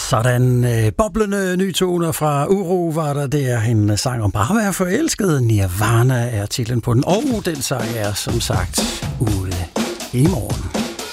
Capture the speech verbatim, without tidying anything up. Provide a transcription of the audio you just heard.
Sådan øh, boblende nye toner fra Uro var der. Det er en sang om bare at være forelsket. Nirvana er titlen på den, og den sang er som sagt ude i morgen.